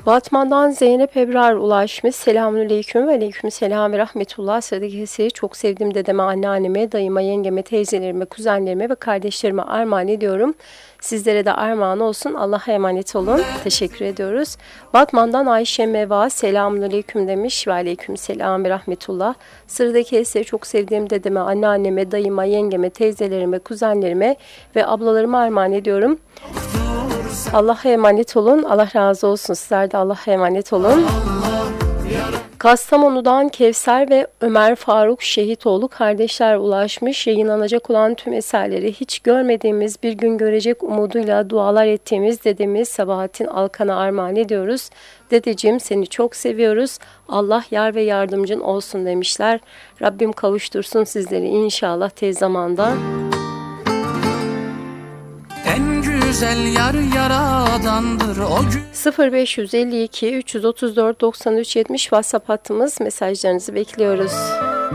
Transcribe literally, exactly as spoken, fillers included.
Batman'dan Zeynep Ebrar ulaşmış. Selamünaleyküm ve aleyküm selam ve rahmetullah. Sıradaki hissesi çok sevdiğim dedeme, anneanneme, dayıma, yengeme, teyzelerime, kuzenlerime ve kardeşlerime armağan ediyorum. Sizlere de armağan olsun. Allah'a emanet olun. Teşekkür ediyoruz. Batman'dan Ayşe Meva selamünaleyküm demiş ve aleyküm selam ve rahmetullah. Sıradaki hissesi çok sevdiğim dedeme, anneanneme, dayıma, yengeme, teyzelerime, kuzenlerime ve ablalarıma armağan ediyorum. Allah'a emanet olun. Allah razı olsun. Sizler de Allah'a emanet olun. Kastamonu'dan Kevser ve Ömer Faruk Şehitoğlu kardeşler ulaşmış. Yayınlanacak olan tüm eserleri hiç görmediğimiz bir gün görecek umuduyla dualar ettiğimiz dedemiz Sabahattin Alkan'a armağan ediyoruz. Dedeciğim seni çok seviyoruz. Allah yar ve yardımcın olsun demişler. Rabbim kavuştursun sizleri inşallah tez zamanda. En güzel yar yaradandır o gün. sıfır beş yüz elli iki üç yüz otuz dört doksan üç yetmiş WhatsApp hattımız, mesajlarınızı bekliyoruz.